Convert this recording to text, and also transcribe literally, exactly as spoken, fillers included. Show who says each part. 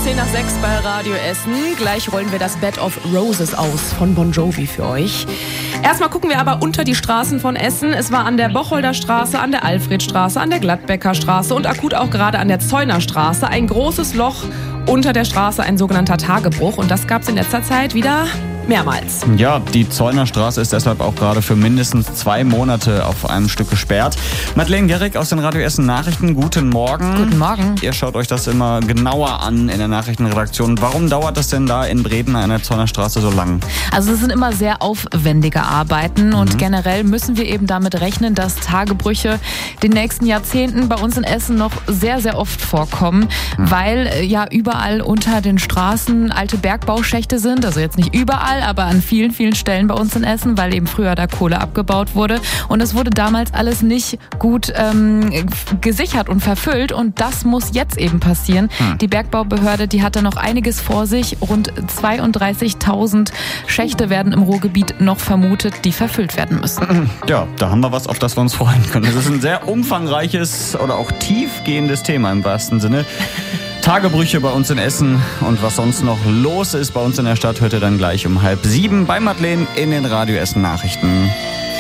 Speaker 1: zehn nach sechs bei Radio Essen. Gleich rollen wir das Bed of Roses aus von Bon Jovi für euch. Erstmal gucken wir aber unter die Straßen von Essen. Es war an der Bocholder Straße, an der Alfredstraße, an der Gladbecker Straße und akut auch gerade an der Zeuner Straße ein großes Loch unter der Straße, ein sogenannter Tagebruch. Und das gab es in letzter Zeit wieder mehrmals.
Speaker 2: Ja, die Zeuner Straße ist deshalb auch gerade für mindestens zwei Monate auf einem Stück gesperrt. Madeleine Gerrig aus den Radio Essen Nachrichten, guten Morgen.
Speaker 1: Guten Morgen.
Speaker 2: Ihr schaut euch das immer genauer an in der Nachrichtenredaktion. Warum dauert das denn da in Breeden an der Zeuner Straße so lang?
Speaker 3: Also es sind immer sehr aufwendige Arbeiten mhm. und generell müssen wir eben damit rechnen, dass Tagebrüche den nächsten Jahrzehnten bei uns in Essen noch sehr, sehr oft vorkommen, mhm. weil ja überall unter den Straßen alte Bergbauschächte sind, also jetzt nicht überall, aber an vielen, vielen Stellen bei uns in Essen, weil eben früher da Kohle abgebaut wurde. Und es wurde damals alles nicht gut ähm, gesichert und verfüllt. Und das muss jetzt eben passieren. Hm. Die Bergbaubehörde, die hat da noch einiges vor sich. Rund zweiunddreißigtausend Schächte werden im Ruhrgebiet noch vermutet, die verfüllt werden müssen.
Speaker 2: Ja, da haben wir was, auf das wir uns freuen können. Das ist ein sehr umfangreiches oder auch tiefgehendes Thema im wahrsten Sinne. Tagebrüche bei uns in Essen und was sonst noch los ist bei uns in der Stadt, hört ihr dann gleich um halb sieben bei Madeleine in den Radio Essen Nachrichten.